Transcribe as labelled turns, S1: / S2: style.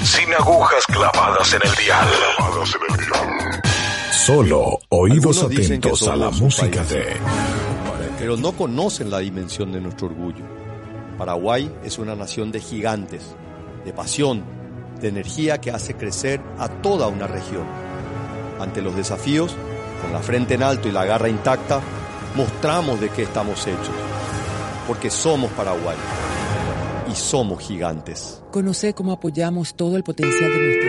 S1: Sin agujas clavadas en el dial. Solo oídos atentos a la música de...
S2: Pero no conocen la dimensión de nuestro orgullo. Paraguay es una nación de gigantes, de pasión, de energía que hace crecer a toda una región. Ante los desafíos, con la frente en alto y la garra intacta, mostramos de qué estamos hechos. Porque somos Paraguay y somos gigantes.
S3: Conoce cómo apoyamos todo el potencial de nuestra